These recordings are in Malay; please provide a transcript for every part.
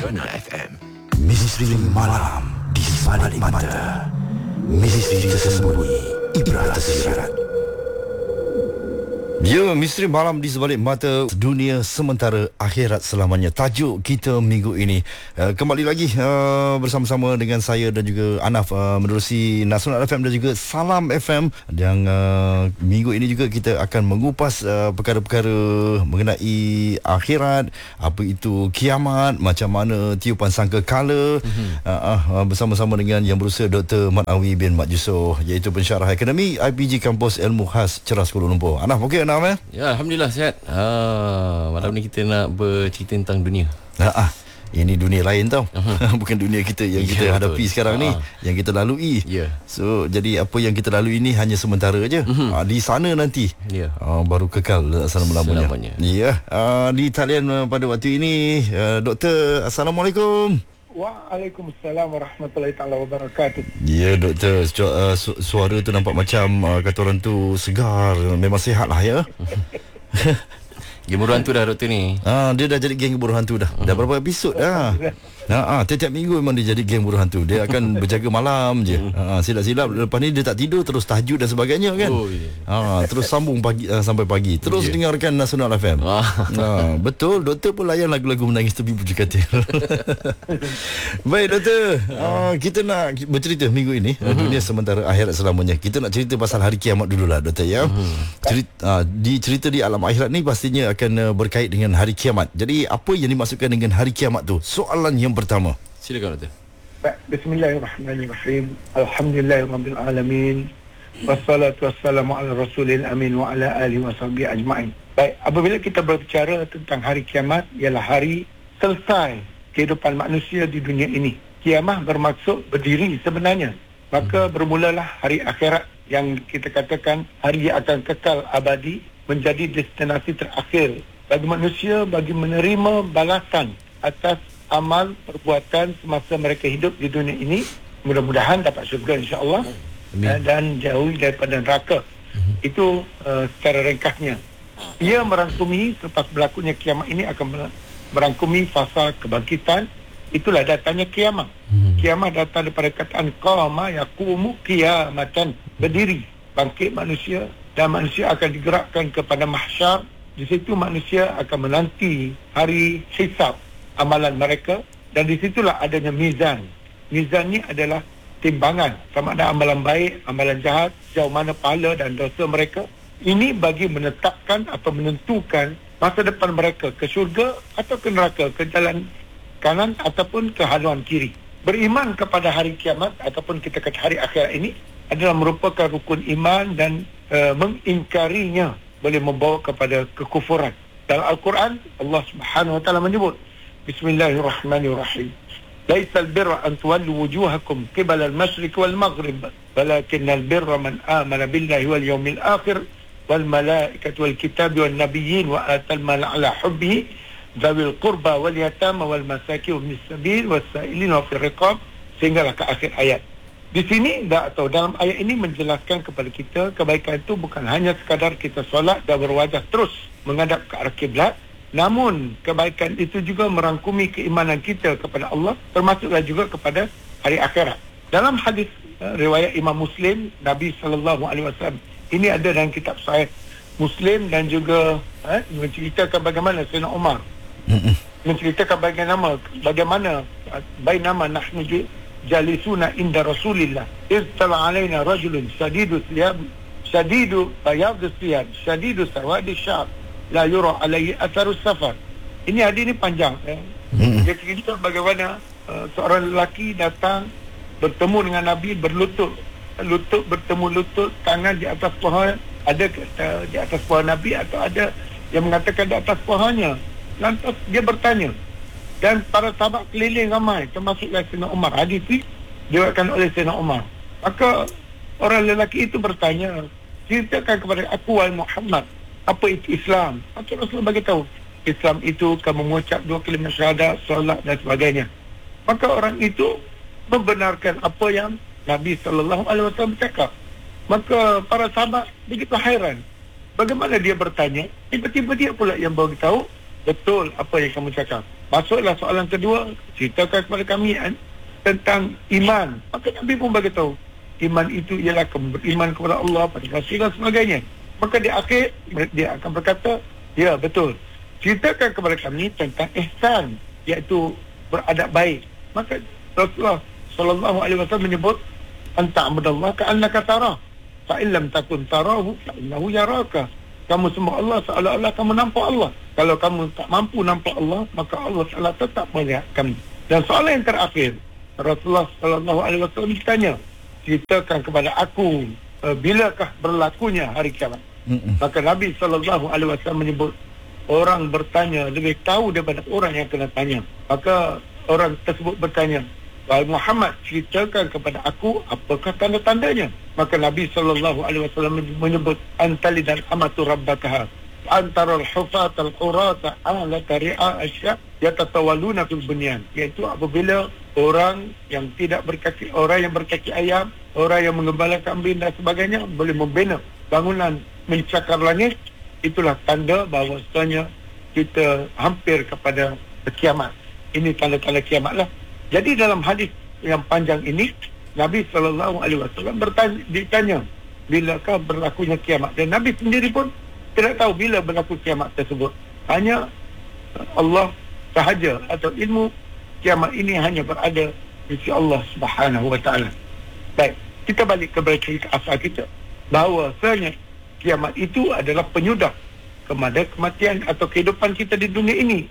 Nasional FM. Misteri malam di sebalik mata. Misteri tersembunyi ibrah tersirat. Ya, misteri malam di sebalik mata, dunia sementara akhirat selamanya. Tajuk kita minggu ini. Kembali lagi bersama-sama dengan saya dan juga Anaf menerusi Nasional FM dan juga Salam FM. Dan minggu ini juga kita akan mengupas perkara-perkara mengenai akhirat, apa itu kiamat, macam mana tiupan sangkakala. Bersama-sama dengan yang berusaha Dr. Mat Awi bin Mat Yusof, iaitu pensyarah akademi IPG Kampus Ilmu Khas Ceras Kuala Lumpur. Anaf, okey Anaf? Ya, Alhamdulillah sihat. Malam ni kita nak bercerita tentang dunia. Ini dunia lain tau. Bukan dunia kita yang kita hadapi sekarang ni, yang kita lalui. So jadi apa yang kita lalui ni hanya sementara je. Di sana nanti baru kekal selama-lamanya. Di talian pada waktu ini Doktor, Assalamualaikum. Waalaikumsalam warahmatullahi taala wabarakatuh. Ya doktor, suara tu nampak macam kata orang tu segar, memang sihat lah ya. Geng buruh hantu dah doktor ni. Dia dah jadi geng buruh hantu dah. Dah berapa episod dah. Tiap-tiap minggu memang dia jadi geng buruh hantu. Dia akan berjaga malam je. Silap-silap lepas ni dia tak tidur, terus tahajud dan sebagainya kan. Terus sambung pagi sampai pagi. Terus dengarkan Nasional FM. Betul, doktor pun layan lagu-lagu menangis tepi pucuk katil. Baik doktor, kita nak bercerita minggu ini dunia sementara akhirat selamanya. Kita nak cerita pasal hari kiamat dululah doktor ya. Cerita di alam akhirat ni pastinya akan berkait dengan hari kiamat. Jadi apa yang dimaksudkan dengan hari kiamat tu? Soalan yang pertama. Silakan doktor. Bismillahirrahmanirrahim. Alhamdulillahirabbil alamin. Wassalatu wassalamu ala rasulil amin wa ala alihi wasahbihi ajma'in. Baik, apabila kita berbicara tentang hari kiamat, ialah hari selesai kehidupan manusia di dunia ini. Kiamat bermaksud berdiri sebenarnya. Maka bermulalah hari akhirat yang kita katakan hari yang akan kekal abadi, menjadi destinasi terakhir bagi manusia bagi menerima balasan atas amal perbuatan semasa mereka hidup di dunia ini. Mudah-mudahan dapat syurga insya-Allah dan jauh daripada neraka. Itu secara ringkasnya. Ia merangkumi, selepas berlakunya kiamat ini akan merangkumi fasa kebangkitan. Itulah datangnya kiamat. Kiamat datang daripada kataan qama yaqumu qiyamatan, berdiri, bangkit manusia, dan manusia akan digerakkan kepada mahsyar. Di situ manusia akan menanti hari hisab amalan mereka, dan di situlah adanya mizan. Mizan ni adalah timbangan sama ada amalan baik, amalan jahat, sejauh mana pahala dan dosa mereka. Ini bagi menetapkan atau menentukan masa depan mereka ke syurga atau ke neraka, ke jalan kanan ataupun ke haluan kiri. Beriman kepada hari kiamat ataupun kita kata hari akhirat ini adalah merupakan rukun iman, dan mengingkarinya boleh membawa kepada kekufuran. Dalam Al-Quran Allah Subhanahu wa taala menyebut, Bismillahirrahmanirrahim. Laisal birra an tuwallu wujuhakum qibala al-masyriq wal maghrib, walakinnal birra man amana billahi wal yawmil akhir wal malaikati wal kitabi wan nabiyyin wa atal mal ala hubbihi dzawil qurba wal yatama wal masakin wabnis sabil was sa'ilin wa fir riqab, sehinggalah ke akhir ayat. Di sini atau dalam ayat ini menjelaskan kepada kita kebaikan itu bukan hanya sekadar kita solat dan berwajah terus menghadap ke arah kiblat, namun kebaikan itu juga merangkumi keimanan kita kepada Allah, termasuklah juga kepada hari akhirat. Dalam hadis riwayat Imam Muslim, Nabi SAW, ini ada dalam kitab Sahih Muslim, dan juga menceritakan bagaimana Sayyidina Umar menceritakan bagaimana bainama nahnu jalisuna inda Rasulillah iztala alaina rajulun shadidu bayadus thiyab shadidu sawadi sya'b la yura alaihi atharu safar. Ini hadis ini panjang. Dia cerita bagaimana seorang lelaki datang bertemu dengan Nabi, berlutut bertemu lutut, tangan di atas paha, ada di atas paha Nabi atau ada yang mengatakan di atas pahanya. Lantas dia bertanya, dan para sahabat keliling ramai, termasuklah Sayyidina Umar. Hadis ini diriwayatkan oleh Sayyidina Umar. Maka orang lelaki itu bertanya, ceritakan kepada aku wahai Muhammad, apa itu Islam? Maka Rasulullah beritahu, Islam itu kamu mengucap 2 kalimat syahadat, solat dan sebagainya. Maka orang itu membenarkan apa yang Nabi SAW bercakap. Maka para sahabat begitu hairan. Bagaimana dia bertanya, tiba-tiba dia pula yang beritahu betul apa yang kamu cakap. Masuklah soalan kedua, ceritakan kepada kami tentang iman. Maka Nabi pun bagi tahu, iman itu ialah beriman kepada Allah, pada Rasul dan sebagainya. Maka di akhir dia akan berkata, ya betul, ceritakan kepada kami tentang ihsan, iaitu beradab baik. Maka Rasulullah sallallahu alaihi wasallam menyebut, anta abdallah ka'annaka tarah, fa in lam takun tarahu fa innahu yaraka. Kamu sembah Allah seolah-olah kamu nampak Allah. Kalau kamu tak mampu nampak Allah, maka Allah Taala tetap melihat kamu. Dan soalan yang terakhir, Rasulullah sallallahu alaihi wasallam ditanya, ceritakan kepada aku bilakah berlakunya hari kiamat. Maka Nabi sallallahu alaihi wasallam menyebut, orang bertanya lebih tahu daripada orang yang kena tanya. Maka orang tersebut bertanya, wahai Muhammad, ceritakan kepada aku apakah tanda-tandanya. Maka Nabi sallallahu alaihi wasallam menyebut, antalidan amatu rabbataha antara al-hufat al-qurata ala tari'a asya yatatawaluna fil bunyan, iaitu apabila orang yang tidak berkaki, orang yang berkaki ayam, orang yang menggembala kambing dan sebagainya boleh membina bangunan mencakar langit, itulah tanda bahawasanya kita hampir kepada kiamat. Ini tanda-tanda kiamatlah. Jadi dalam hadis yang panjang ini, Nabi SAW ditanya, bilakah berlakunya kiamat? Dan Nabi sendiri pun tidak tahu bila berlaku kiamat tersebut. Hanya Allah sahaja, atau ilmu kiamat ini hanya berada di sisi Allah Subhanahu Wa Taala. Baik, kita balik kepada cerita asal kita, bahawasanya kiamat itu adalah penyudah kepada kematian atau kehidupan kita di dunia ini.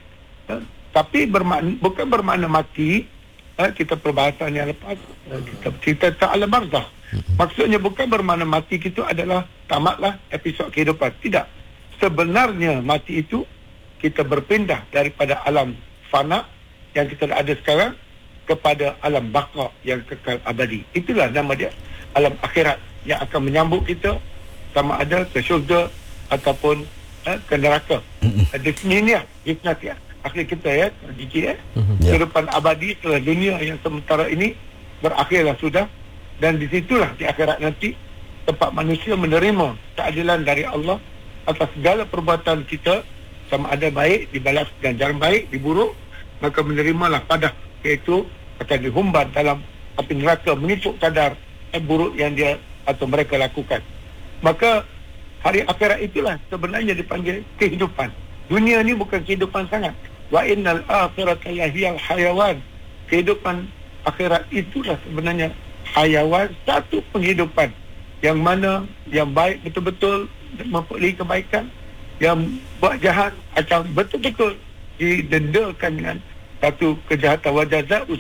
Tapi bukan bermakna mati. Kita perbahasan yang lepas, kita cerita tentang alam barzakh. Maksudnya bukan bermakna mati itu adalah tamatlah episod kehidupan. Tidak. Sebenarnya mati itu kita berpindah daripada alam fana yang kita ada sekarang kepada alam baqa yang kekal abadi. Itulah nama dia, alam akhirat, yang akan menyambut kita sama ada ke syurga ataupun ke neraka. Di sini ni akhir kita kehidupan abadi setelah dunia yang sementara ini berakhirlah sudah. Dan di situlah di akhirat nanti tempat manusia menerima keadilan dari Allah atas segala perbuatan kita, sama ada baik dibalas ganjaran baik, diburuk, maka menerimalah padah, iaitu akan dihumban dalam api neraka menipu kadar buruk yang dia atau mereka lakukan. Maka hari akhirat itulah sebenarnya dipanggil kehidupan. Dunia ni bukan kehidupan sangat. Wa innal akhirata lahiyal hayawan. Kehidupan akhirat itulah sebenarnya hayawan, satu penghidupan yang mana yang baik betul-betul memperoleh kebaikan, yang buat jahat atau betul-betul didendakan dengan satu kejahatan. Wa jazaa'u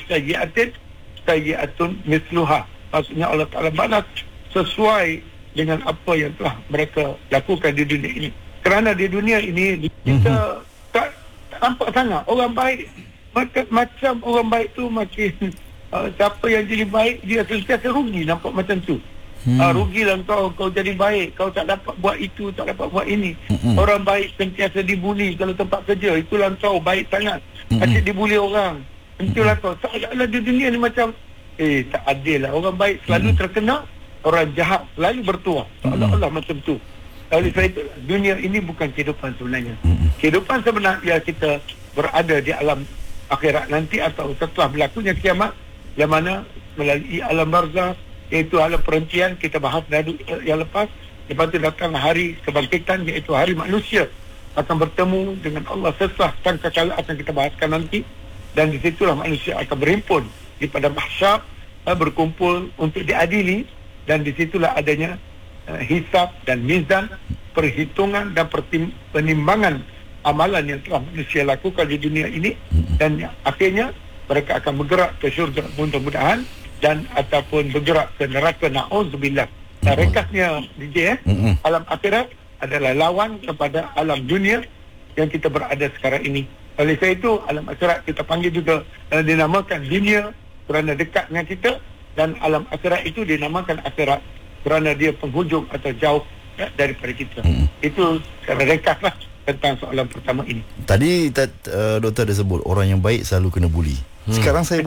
sayyi'atun misluha. Maksudnya Allah Ta'ala balas sesuai dengan apa yang telah mereka lakukan di dunia ini. Kerana di dunia ini kita tak nampak sangat orang baik. Macam orang baik tu makin siapa yang jadi baik dia sentiasa rugi, nampak macam tu. Rugilah kau jadi baik, kau tak dapat buat itu, tak dapat buat ini. Orang baik sentiasa dibuli kalau tempat kerja, itulah kau baik sangat. Asyik dibuli orang, itulah kau. Seolah-olah di dunia ni macam tak adil lah. Orang baik selalu terkena, orang jahat selalu bertuah. Seolah-olah macam tu. Oleh sebab itu, dunia ini bukan kehidupan sebenarnya. Kehidupan sebenarnya kita berada di alam akhirat nanti atau setelah berlakunya kiamat, yang mana melalui alam barzakh, iaitu alam perhentian, kita bahas dari yang lepas. Lepas itu datang hari kebangkitan, iaitu hari manusia akan bertemu dengan Allah setelah sangkakala akan kita bahaskan nanti. Dan di situlah manusia akan berhimpun di padang mahsyar, berkumpul untuk diadili. Dan di situlah adanya hisab dan mizan, perhitungan dan penimbangan amalan yang telah manusia lakukan di dunia ini. Dan akhirnya mereka akan bergerak ke syurga mudah-mudahan, dan ataupun bergerak ke neraka, na'udzubillah. Dan rekasnya DJ, alam akhirat adalah lawan kepada alam dunia yang kita berada sekarang ini. Oleh sebab itu alam akhirat kita panggil juga dinamakan dunia kerana dekat dengan kita, dan alam akhirat itu dinamakan akhirat kerana dia penghujung atau jauh daripada kita. Itu secara ringkaslah tentang soalan pertama ini. Tadi doktor ada sebut orang yang baik selalu kena buli. Sekarang saya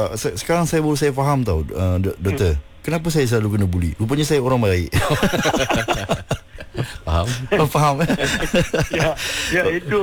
baru saya faham tau, doktor. Kenapa saya selalu kena buli? Rupanya saya orang baik. Faham. Faham. Ya itu.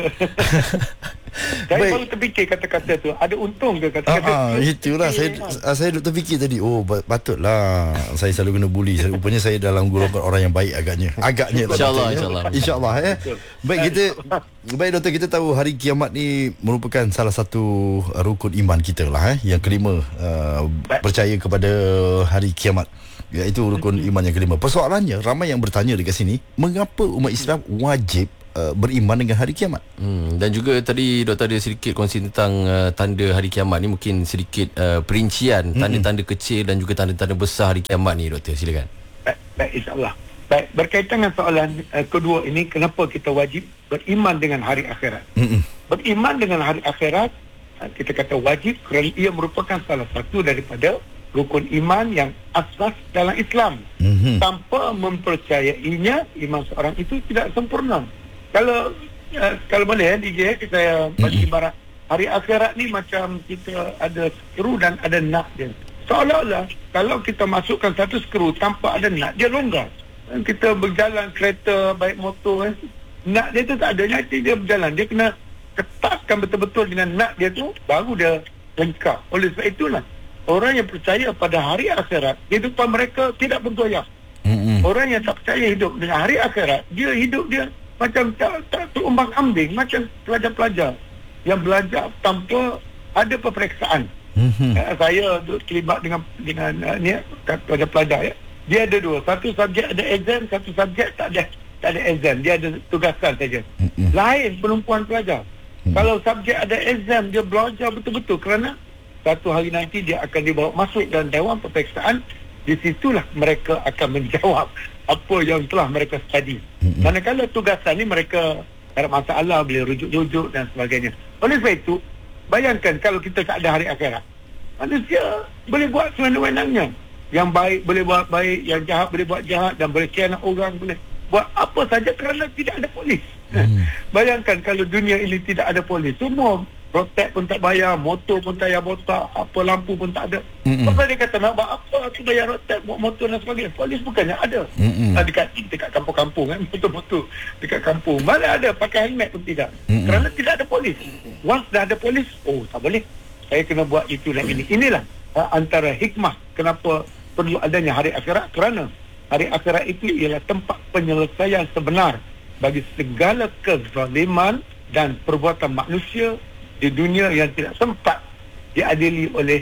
Saya Baik. baru terfikir kata-kata tu. Ada untung ke kata-kata tu? Itulah saya duk terfikir tadi. Oh, patutlah saya selalu kena bully. Rupanya saya dalam golongan orang yang baik agaknya. InsyaAllah Baik, baik doktor, kita tahu hari kiamat ni merupakan salah satu rukun iman kita lah, yang kelima, percaya kepada hari kiamat, iaitu rukun iman yang kelima. Persoalannya, ramai yang bertanya dekat sini, mengapa umat Islam wajib beriman dengan hari kiamat? Dan juga tadi doktor ada sedikit kongsi tentang tanda hari kiamat ni, mungkin sedikit perincian tanda-tanda kecil dan juga tanda-tanda besar hari kiamat ni, doktor, silakan. Baik, insyaAllah. Baik, berkaitan dengan soalan kedua ini, kenapa kita wajib beriman dengan hari akhirat? Beriman dengan hari akhirat, kita kata wajib kerana ia merupakan salah satu daripada rukun iman yang asas dalam Islam. Tanpa mempercayainya, iman seorang itu tidak sempurna. Kalau boleh DJ, saya bagi ibarat hari akhirat ni macam kita ada skru dan ada nut dia. Seolah-olah kalau kita masukkan satu skru tanpa ada nut, dia longgar. Kita berjalan kereta baik motor, nut dia tu tak ada, nanti dia berjalan, dia kena ketatkan betul-betul dengan nut dia tu, baru dia lengkap. Oleh sebab itulah orang yang percaya pada hari akhirat, kehidupan mereka tidak bergoyah. Orang yang tak percaya hidup dengan hari akhirat, dia hidup dia macam tak terumbang ambing, macam pelajar-pelajar yang belajar tanpa ada peperiksaan. Saya terlibat dengan ni pelajar-pelajar ya. Dia ada dua, satu subjek ada exam, satu subjek tak ada exam, dia ada tugasan saja. Lain penumpuan pelajar. Kalau subjek ada exam, dia belajar betul-betul kerana satu hari nanti dia akan dibawa masuk dalam dewan peperiksaan. Di situlah mereka akan menjawab apa yang telah mereka study. Manakala tugasan ni mereka tak ada masalah, boleh rujuk-rujuk dan sebagainya. Oleh sebab itu, bayangkan kalau kita tak ada hari akhirat, manusia boleh buat sewenang-wenangnya. Yang baik boleh buat baik, yang jahat boleh buat jahat, dan boleh khianat orang, boleh buat apa saja kerana tidak ada polis. Bayangkan kalau dunia ini tidak ada polis, semua rotek pun tak bayar, motor pun tak payah botak, apa lampu pun tak ada. Sebab dia kata nak buat apa aku bayar rotek, buat motor dan sebagainya. Polis bukannya ada. Dekat kampung-kampung kan, motor-motor dekat kampung mana ada, pakai helmet pun tidak. Kerana tidak ada polis. Once dah ada polis, oh tak boleh, saya kena buat itu dan ini. Inilah antara hikmah kenapa perlu adanya hari akhirat, kerana hari akhirat itu ialah tempat penyelesaian sebenar bagi segala kezaliman dan perbuatan manusia di dunia yang tidak sempat diadili oleh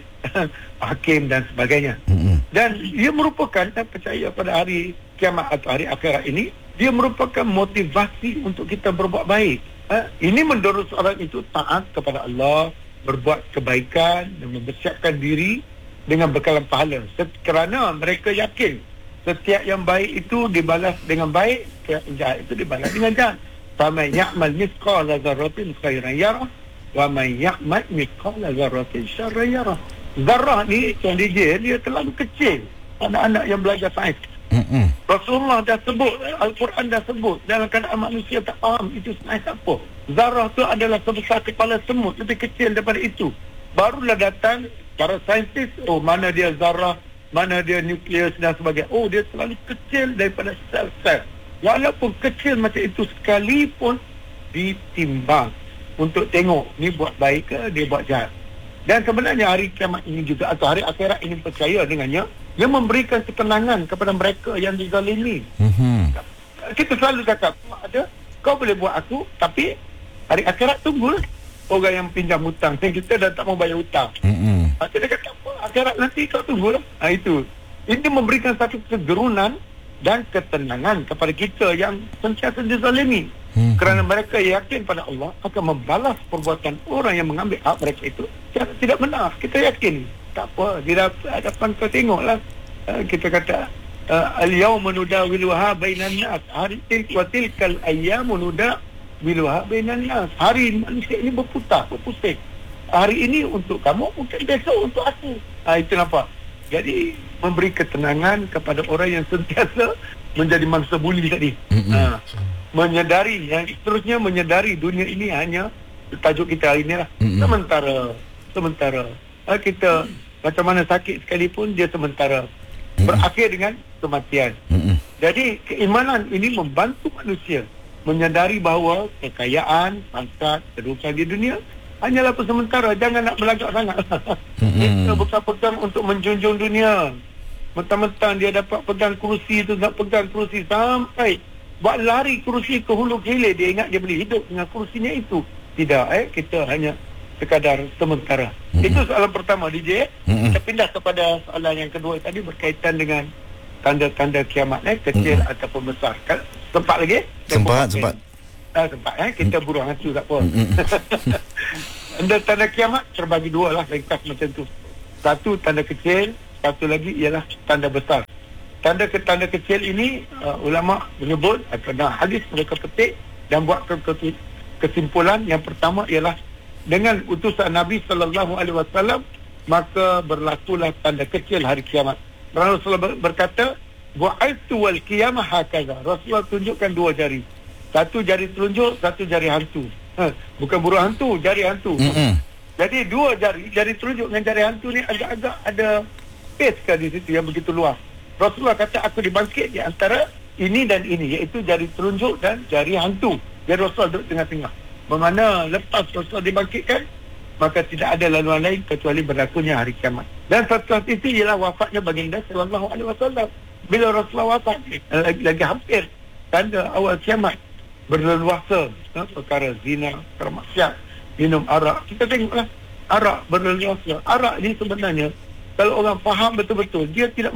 hakim dan sebagainya. Dan ia merupakan, saya percaya pada hari kiamat atau hari akhirat ini, dia merupakan motivasi untuk kita berbuat baik. Ini mendorong seorang itu taat kepada Allah, berbuat kebaikan dan mempersiapkan diri dengan bekalan pahala. Kerana mereka yakin setiap yang baik itu dibalas dengan baik, setiap yang jahat itu dibalas dengan jahat. Faman ya'mal mithqala dzarratin khairan yarah wa man ya'mal mithqala dzarratin syarran yarah. Zarrah ni tuan DJ, dia terlalu kecil. Anak-anak yang belajar sains, Rasulullah dah sebut, Al-Quran dah sebut, dalam keadaan manusia tak faham itu sains apa. Zarrah tu adalah sebesar kepala semut, lebih kecil daripada itu. Barulah datang para saintis, oh mana dia zarrah, mana dia nukleus dan sebagainya. Oh, dia terlalu kecil daripada sel-sel. Walaupun kecil macam itu sekalipun, ditimbang untuk tengok ni buat baik ke dia buat jahat. Dan sebenarnya hari kiamat ini juga, atau hari akhirat ini, percaya dengannya, dia memberikan ketenangan kepada mereka yang dizalimi. Kita selalu cakap, ada, kau boleh buat aku, tapi hari akhirat tunggulah orang yang pinjam hutang, kita dah tak mau bayar hutang. Kita kata apa, akhirat nanti kau tunggulah. Itu. Ini memberikan satu kegerunan dan ketenangan kepada kita yang sentiasa dizalimi. Kerana mereka yakin pada Allah akan membalas perbuatan orang yang mengambil hak mereka itu tidak benar. Kita yakin. Tak apa, di hadapan kau tengoklah. Kita kata al-yawma nudawiluha bainan nas, hari tilkal ayyamu nudawiluha bainan nas. Hari manusia ini berputar, berpusing. Hari ini untuk kamu, mungkin besok untuk aku. Itu nampak. Jadi memberi ketenangan kepada orang yang sentiasa menjadi mangsa buli tadi. Menyedari, yang seterusnya menyedari dunia ini hanya tajuk kita hari ini lah. Sementara kita macam mana sakit sekalipun, dia sementara. berakhir dengan kematian. Jadi keimanan ini membantu manusia menyadari bahawa kekayaan, pangkat, kedudukan di dunia hanyalah sementara. Jangan nak belagak sangat. Kita bukan pegang untuk menjunjung dunia. Mentang-mentang dia dapat pegang kerusi tu, nak pegang kerusi sampai buat lari kerusi ke hulu ke hilir. Dia ingat dia boleh hidup dengan kerusinya itu. Tidak, kita hanya sekadar sementara. Itu soalan pertama, DJ. Kita pindah kepada soalan yang kedua tadi berkaitan dengan tanda-tanda kiamat, kecil ataupun besar. Sempat lagi? Sempat. Sempat, kita buruh hantu tak apa. Tanda kiamat terbagi dua lah, ringkas macam tu. Satu tanda kecil, satu lagi ialah tanda besar. Tanda kecil ini ulama menyebut atau hadis mereka petik dan buat kesimpulan. Yang pertama ialah dengan utusan Nabi SAW, maka berlakulah tanda kecil hari kiamat. Rasulullah berkata, bu'aitu wal qiyamah hakaza. Rasulullah tunjukkan dua jari. Satu jari telunjuk, satu jari hantu. Bukan burung hantu, jari hantu. Jadi dua jari telunjuk dengan jari hantu ni agak-agak ada space kan di situ yang begitu luas. Rasulullah kata, aku dibangkit di antara ini dan ini, iaitu jari telunjuk dan jari hantu. Jadi Rasulullah duduk tengah-tengah. Bermakna lepas Rasulullah dibangkitkan, maka tidak ada laluan lain kecuali berlakunya hari kiamat. Dan satu itu ialah wafatnya baginda sallallahu alaihi wasallam. Bila Rasulullah wafat, lagi hampir tanda awal kiamat. Berleluasa perkara zina, perkara maksiat, minum arak. Kita tengoklah arak berleluasa. Arak ni sebenarnya kalau orang faham betul-betul, dia tidak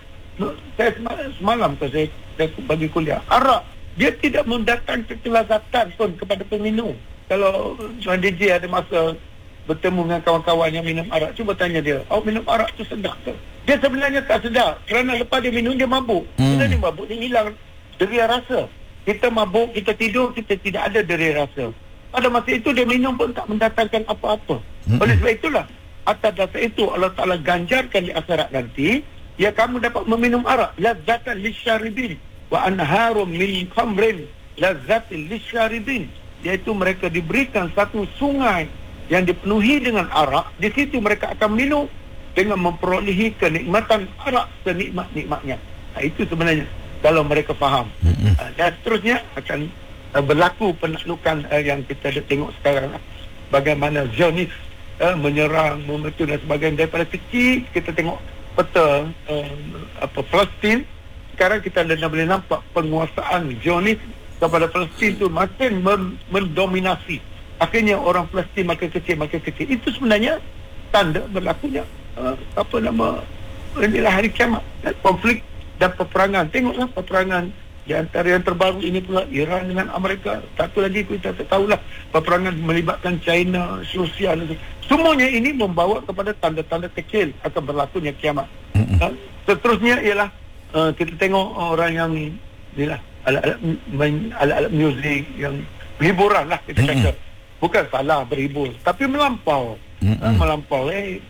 saya semalam saya bagi kuliah, arak dia tidak mendatangkan kelazatan pun kepada peminum. Kalau Tuan DJ ada masa bertemu dengan kawan-kawan yang minum arak, cuba tanya dia, minum arak tu sedap ke? Dia sebenarnya tak sedap, kerana lepas dia minum dia mabuk. Bila dia mabuk, dia hilang deria rasa. Kita mabuk, kita tidur, kita tidak ada deria rasa. Pada masa itu dia minum pun tak mendatangkan apa-apa. Oleh sebab itulah, atas dasar itu Allah Ta'ala ganjarkan di akhirat nanti, ya kamu dapat meminum arak, lazatan lisyaribin, wa anharum min khamrin lazzatil lisyaribin, iaitu mereka diberikan satu sungai yang dipenuhi dengan arak. Di situ mereka akan minum dengan memperolehi kenikmatan arak senikmat-nikmatnya. Itu sebenarnya kalau mereka faham. Dan seterusnya akan berlaku penaklukan yang kita tengok sekarang, bagaimana Zionis menyerang, membetul dan sebagainya. Daripada kecil kita tengok peta Palestin. Sekarang kita dah boleh nampak penguasaan Zionis kepada Palestin itu makin mendominasi. Akhirnya orang Palestin makin kecil. Itu sebenarnya tanda berlakunya inilah hari kiamat. Konflik dan peperangan. Tengoklah peperangan di antara yang terbaru ini pula Iran dengan Amerika. Satu lagi kita tahulah peperangan melibatkan China, Rusia. Semuanya ini membawa kepada tanda-tanda kecil akan berlakunya kiamat. Seterusnya ialah kita tengok orang yang inilah alat-alat muzik yang hiburan lah kita kata. Bukan salah berhibur, tapi melampau. Melampau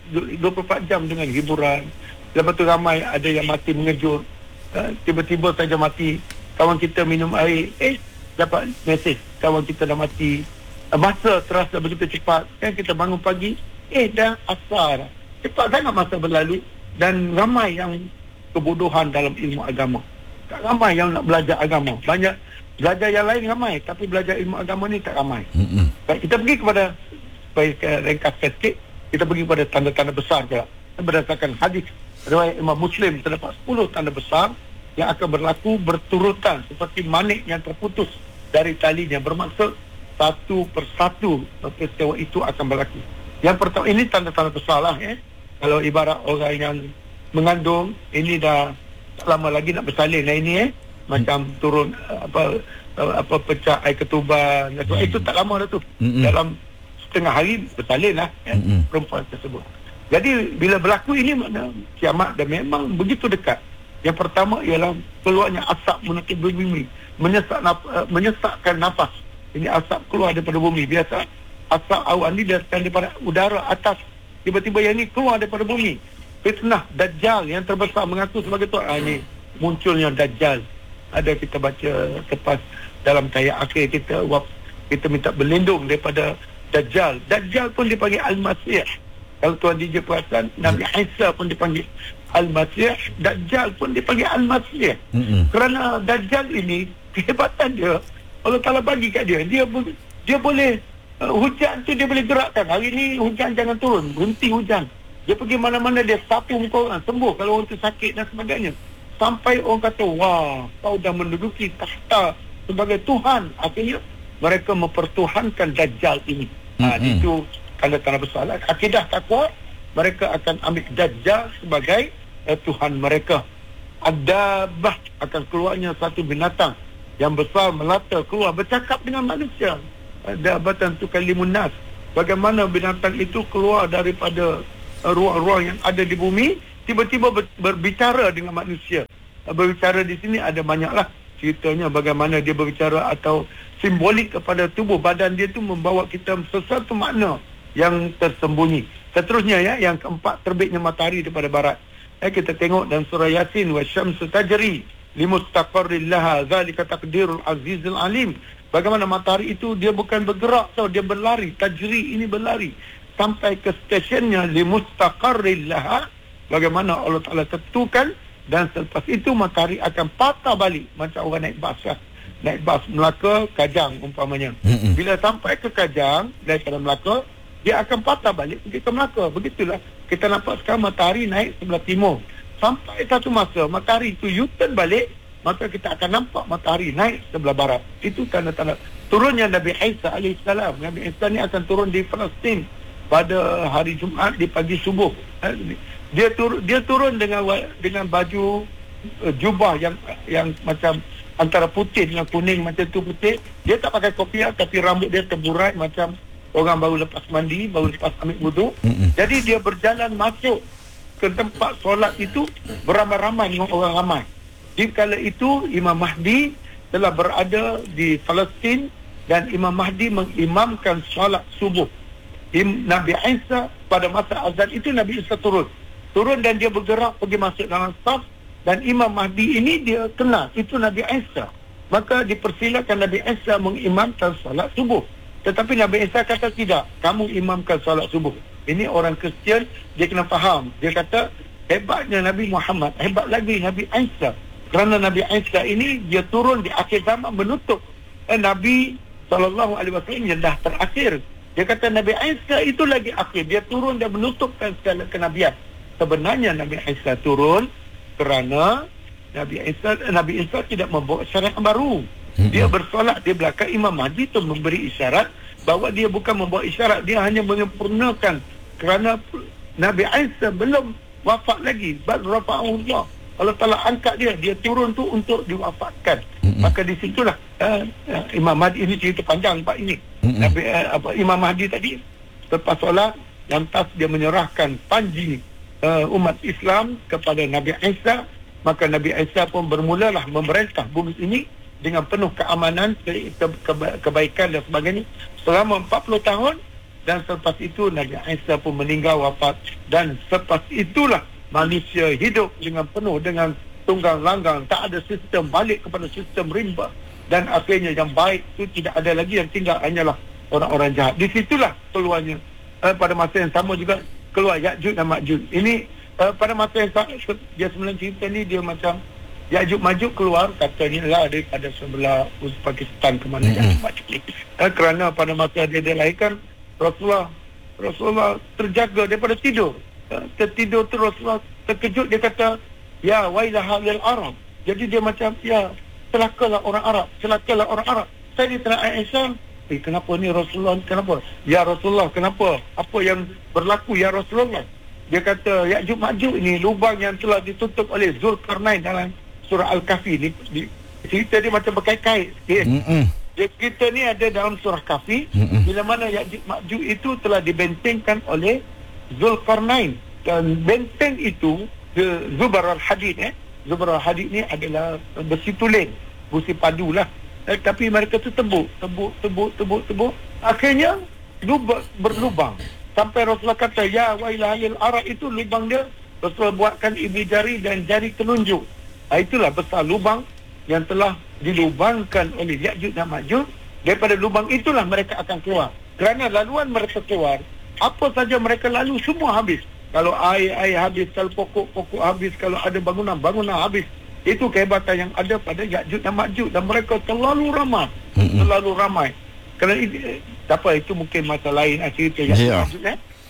24 jam dengan hiburan. Lepas tu ramai ada yang mati mengejut. Tiba-tiba saja mati. Kawan kita minum air, dapat mesej kawan kita dah mati. Masa terasa begitu cepat. Kan kita bangun pagi, dah asar. Cepat sangat masa berlalu. Dan ramai yang kebodohan dalam ilmu agama. Tak ramai yang nak belajar agama. Banyak belajar yang lain ramai, tapi belajar ilmu agama ni tak ramai. Kita pergi kepada, supaya ringkaskan sikit, kita pergi kepada tanda-tanda besar pula. Berdasarkan hadis riwayat Imam Muslim, terdapat 10 tanda besar yang akan berlaku berturutan seperti manik yang terputus dari talinya. Bermaksud satu persatu peristiwa itu akan berlaku. Yang pertama, ini tanda-tanda besar lah. Kalau ibarat orang yang mengandung, ini dah tak lama lagi nak bersalin. Nah ini macam turun apa pecah air ketuban. Itu tak lama dah tu. Dalam setengah hari bersalin lah perempuan tersebut. Jadi bila berlaku ini makna kiamat dan memang begitu dekat. Yang pertama ialah keluarnya asap menutup bumi, menyesakkan nafas. Ini asap keluar daripada bumi. Biasa asap awan ni datang daripada udara atas, tiba-tiba yang ni keluar daripada bumi. Fitnah Dajjal yang terbesar mengaku sebagai Tuhan. Ini munculnya Dajjal. Ada kita baca lepas dalam tayar akhir kita minta berlindung daripada Dajjal. Dajjal pun dipanggil Al-Masih. Kalau Tuan DJ perasan, Nabi Isa pun dipanggil Al-Masih, Dajjal pun dipanggil Al-Masih. Kerana Dajjal ini, kehebatan dia, Allah Ta'ala bagi kat dia, dia boleh, hujan tu dia boleh gerakkan. Hari ni hujan jangan turun, berhenti hujan. Dia pergi mana-mana, dia sapu muka orang, sembuh kalau orang tu sakit dan sebagainya. Sampai orang kata, wah, kau dah menduduki tahta sebagai Tuhan. Akhirnya mereka mempertuhankan Dajjal ini. Itu tanda-tanda besar. Akidah takwa, mereka akan ambil Dajjal sebagai Tuhan mereka. Adabah, akan keluarnya satu binatang yang besar, melata, keluar bercakap dengan manusia. Adabatan tu kalimun nas. Bagaimana binatang itu keluar daripada ruang-ruang yang ada di bumi, tiba-tiba berbicara dengan manusia. Berbicara di sini ada banyaklah ceritanya, bagaimana dia berbicara atau simbolik kepada tubuh badan dia tu membawa kita sesuatu makna yang tersembunyi. Seterusnya yang keempat, terbitnya matahari daripada barat. Kita tengok dalam surah Yasin, wasyamsu tajri limustaqarrin laha zalika taqdirul azizul alim. Bagaimana matahari itu dia bukan bergerak, dia berlari. Tajri ini berlari sampai ke stesen,nya limustaqarrin laha, bagaimana Allah Ta'ala tentukan, dan selepas itu matahari akan patah balik macam orang naik bas lah. Naik bas Melaka Kajang umpamanya. Bila sampai ke Kajang daripada Melaka, dia akan patah balik pergi ke Melaka. Begitulah kita nampak sekarang matahari naik sebelah timur. Sampai satu masa matahari itu U-turn balik, maka kita akan nampak matahari naik sebelah barat. Itu tanda-tanda turunnya Nabi Isa alaihissalam. Nabi Isa ni akan turun di Palestin pada hari Jumaat di pagi subuh. Dia turun dengan baju jubah yang macam antara putih dengan kuning, macam tu putih. Dia tak pakai kopiah, tapi rambut dia terburai macam orang baru lepas mandi, baru lepas ambil wuduk. Jadi dia berjalan masuk ke tempat solat itu beramai-ramai dengan orang ramai. Di kala itu Imam Mahdi telah berada di Palestin dan Imam Mahdi mengimamkan solat subuh. Nabi Isa pada masa azan itu, Nabi Isa turun dan dia bergerak pergi masuk dalam saf, dan Imam Mahdi ini dia kenal itu Nabi Isa, maka dipersilakan Nabi Isa mengimamkan solat subuh. Tetapi Nabi Isa kata tidak, kamu imamkan solat subuh. Ini orang Kristian, dia kena faham. Dia kata hebatnya Nabi Muhammad, hebat lagi Nabi Isa, kerana Nabi Isa ini dia turun di akhir zaman menutup Nabi SAW yang dah terakhir. Dia kata Nabi Isa itu lagi akhir, dia turun dan menutupkan segala kenabian. Sebenarnya Nabi Isa turun kerana Nabi Isa tidak membawa syariat baru. Dia bersolat di belakang Imam Mahdi itu memberi isyarat bahawa dia bukan membawa isyarat, dia hanya menyempurnakan, kerana Nabi Isa belum wafat lagi. Bal rafa'ahullah, Allah Ta'ala angkat dia turun tu untuk diwafatkan. Maka di situlah Imam Mahdi, ini cerita panjang Pak ini. Imam Mahdi tadi lepas solat, lantas dia menyerahkan panji umat Islam kepada Nabi Isa. Maka Nabi Isa pun bermulalah memerintah bumi ini dengan penuh keamanan, kebaikan dan sebagainya selama 40 tahun. Dan selepas itu Nabi Isa pun meninggal, wafat. Dan selepas itulah manusia hidup dengan penuh dengan tunggang langgang, tak ada sistem, balik kepada sistem rimba. Dan akhirnya yang baik itu tidak ada lagi, yang tinggal hanyalah orang-orang jahat. Di situlah keluarnya pada masa yang sama juga keluar Ya'juj dan Ma'juj. Ini pada masa yang sama, dia sebenarnya cerita ni dia macam Ya'juj Ma'juj keluar, katanya lah daripada sebelah Uzbekistan ke mana Ya'juj Ma'juj ni. Kerana pada masa dia dilahirkan, Rasulullah terjaga daripada tidur. Tertidur tu Rasulullah terkejut, dia kata ya wailaha lil Arab. Jadi dia macam ya celakalah orang Arab, celakalah orang Arab. Saya ni tengah Aisyah, kenapa ni Rasulullah, kenapa? Ya Rasulullah, kenapa? Apa yang berlaku ya Rasulullah? Dia kata Ya'juj Ma'juj ini lubang yang telah ditutup oleh Zulkarnain dalam surah Al-Kahfi ni. Cerita dia macam berkait-kait sikit. Kita ni ada dalam surah Kahfi, bila mana Ya'juj Ma'juj itu telah dibentengkan oleh Zulkarnain. Dan benteng itu Zubar al-Hadid. Zubar al-Hadid ni adalah besi tulen, besi padu lah. Tapi mereka tu tebuk. Akhirnya berlubang. Sampai Rasulullah kata ya wailahil Arab, itu lubang dia. Rasulullah buatkan ibu jari dan jari telunjuk. Itulah besar lubang yang telah dilubangkan oleh Ya'juj dan Ma'juj. Daripada lubang itulah mereka akan keluar. Kerana laluan mereka keluar, apa saja mereka lalu semua habis. Kalau air habis, kalau pokok habis, kalau ada bangunan habis. Itu kehebatan yang ada pada Ya'juj dan Ma'juj, dan mereka terlalu ramai. Kerana itu mungkin masa lain cerita Ya'juj dan Ma'juj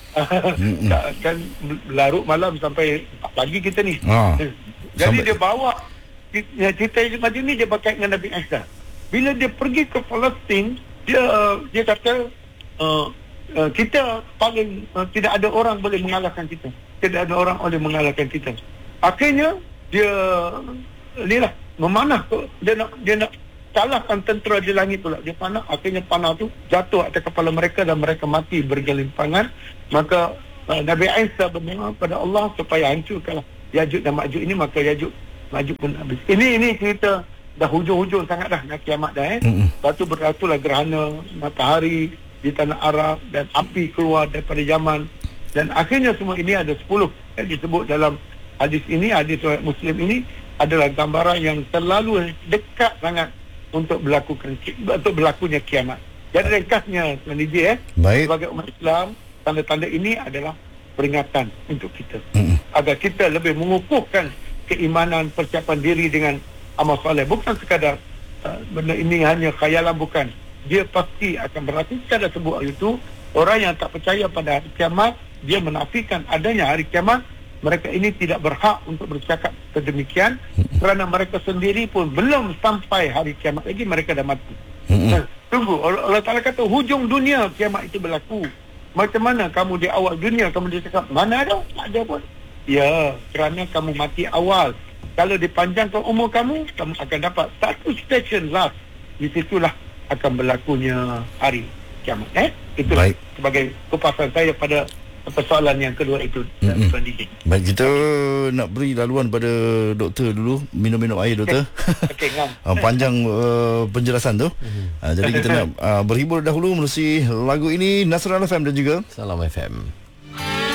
kan larut malam sampai pagi kita ni. Jadi dia bawa cerita Ya'juj Ma'juj ni, dia berkait dengan Nabi Isa. Bila dia pergi ke Palestin, dia kata kita paling tidak ada orang boleh mengalahkan kita. Tidak ada orang boleh mengalahkan kita. Akhirnya dia memanah tu, dia nak salahkan tentera di langit pula. Dia panah, akhirnya panah tu jatuh atas kepala mereka dan mereka mati bergelimpangan. Maka Nabi Isa berdoa pada Allah supaya hancurkanlah Ya'juj dan Ma'juj ini, maka Ya'juj Ma'juj pun habis. Ini cerita dah hujung-hujung sangat dah nak kiamat dah. Lepas tu berlakulah gerhana matahari di tanah Arab dan api keluar daripada Yaman, dan akhirnya semua ini ada 10 yang disebut dalam hadis ini. Hadis riwayat Muslim ini adalah gambaran yang terlalu dekat sangat untuk berlakunya kiamat. Jadi ringkasnya Tuan DJ, sebagai umat Islam, tanda-tanda ini adalah peringatan untuk kita agar kita lebih mengukuhkan keimanan, persiapan diri dengan amal soleh. Bukan sekadar benda ini hanya khayalan, bukan. Dia pasti akan berlaku. Kita dah sebut itu, orang yang tak percaya pada hari kiamat, dia menafikan adanya hari kiamat. Mereka ini tidak berhak untuk bercakap sedemikian, kerana mereka sendiri pun belum sampai hari kiamat lagi, mereka dah mati. Tunggu, Allah Ta'ala kata hujung dunia kiamat itu berlaku. Macam mana kamu di awal dunia kamu dia cakap mana ada? Tak ada pun. Ya, kerana kamu mati awal. Kalau dipanjangkan umur kamu akan dapat satu station last. Di situlah akan berlakunya hari kiamat. Itulah sebagai kupasan saya pada persoalan yang kedua itu. Baik, kita nak beri laluan pada doktor dulu. Minum air, doktor. Panjang penjelasan tu. Jadi kita nak berhibur dahulu melalui lagu ini, Nasrul FM dan juga Salam FM.